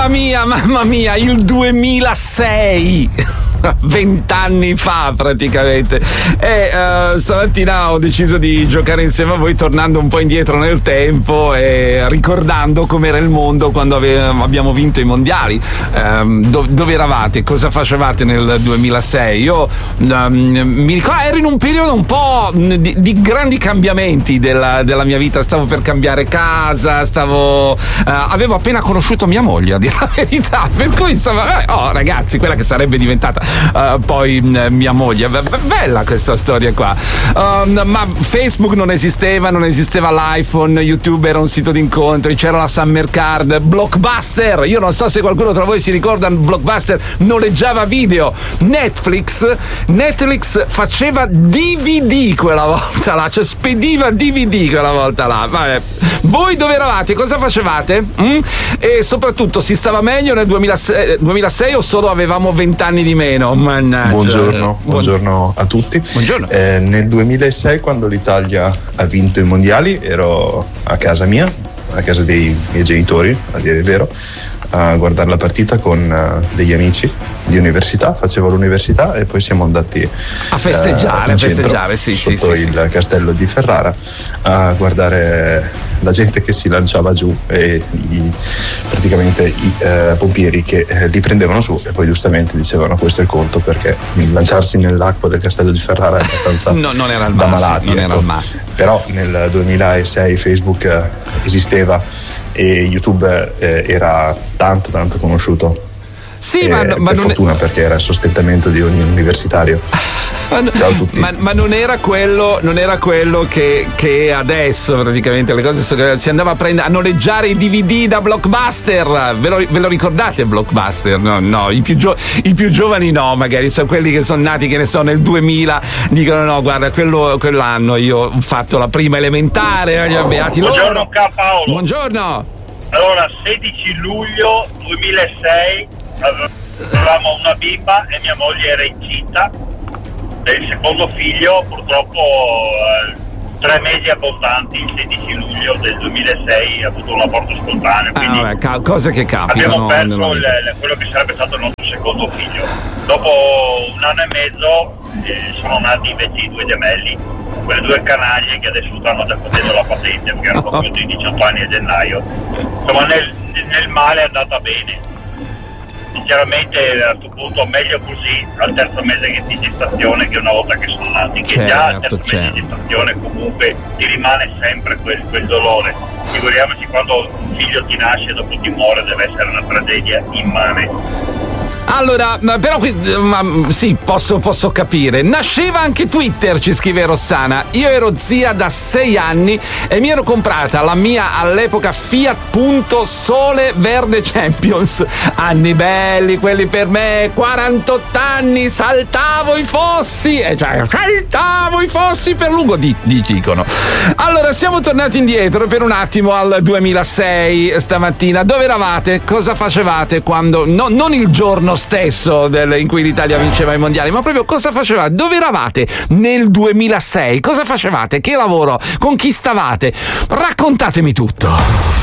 mamma mia, il 2006. 20 anni fa praticamente. E stamattina ho deciso di giocare insieme a voi, tornando un po' indietro nel tempo e ricordando com'era il mondo quando abbiamo vinto i mondiali. Dove eravate? Cosa facevate nel 2006? Io mi ricordo, ero in un periodo un po' di grandi cambiamenti della mia vita. Stavo per cambiare casa, avevo appena conosciuto mia moglie, a dire la verità, per cui insomma, ragazzi, quella che sarebbe diventata poi mia moglie. Bella questa storia qua. Ma Facebook non esisteva l'iPhone, YouTube era un sito di incontri, c'era la Summer Card, Blockbuster, io non so se qualcuno tra voi si ricorda, Blockbuster noleggiava video, Netflix faceva DVD quella volta là, cioè spediva DVD quella volta là. Vabbè. Voi dove eravate? Cosa facevate? E soprattutto si stava meglio nel 2006 o solo avevamo 20 anni di meno? Mannaggia. Buongiorno a tutti. Buongiorno. Nel 2006, quando l'Italia ha vinto i mondiali, ero a casa mia, a casa dei miei genitori, a dire il vero, a guardare la partita con degli amici di università. Facevo l'università e poi siamo andati a festeggiare, sotto il castello di Ferrara, a guardare la gente che si lanciava giù e praticamente i pompieri che li prendevano su e poi giustamente dicevano: questo è il conto, perché lanciarsi nell'acqua del castello di Ferrara è abbastanza non era il da massimo, malati, non ecco. era il massimo. Però nel 2006 Facebook esisteva e YouTube era tanto conosciuto. Sì, per fortuna, perché era il sostentamento di ogni universitario. Ciao a tutti. Ma non era quello che adesso praticamente le cose si andava a noleggiare i DVD da Blockbuster. Ve lo ricordate Blockbuster? No, i più giovani no, magari sono quelli che sono nati, che ne so, nel 2000, dicono no, guarda, quell'anno io ho fatto la prima elementare, beati loro. Buongiorno Paolo. Buongiorno. Allora, 16 luglio 2006 avevamo una bimba e mia moglie era incinta del secondo figlio. Purtroppo 3 mesi abbondanti, il 16 luglio del 2006 ha avuto un aborto spontaneo, quindi cose che capitano. Abbiamo perso quello che sarebbe stato il nostro secondo figlio. Dopo un anno e mezzo sono nati invece i 2 gemelli, quelle 2 canaglie che adesso stanno già facendo la patente, perché hanno compiuto i 18 anni a gennaio. Insomma, nel male è andata bene. Sinceramente a questo punto meglio così al terzo mese di gestazione che una volta che sono nati, che già al terzo mese di gestazione comunque ti rimane sempre quel dolore. Figuriamoci quando un figlio ti nasce e dopo ti muore, deve essere una tragedia immane. Allora, però sì, posso capire. Nasceva anche Twitter, ci scrive Rossana. Io ero zia da 6 anni e mi ero comprata la mia all'epoca Fiat Punto Sole Verde Champions. Anni belli quelli per me, 48 anni, saltavo i fossi, saltavo i fossi per lungo, dicono. Allora, siamo tornati indietro per un attimo al 2006 stamattina. Dove eravate? Cosa facevate quando, non il giorno stesso in cui l'Italia vinceva i mondiali, ma proprio cosa facevate? Dove eravate nel 2006? Cosa facevate? Che lavoro? Con chi stavate? Raccontatemi tutto.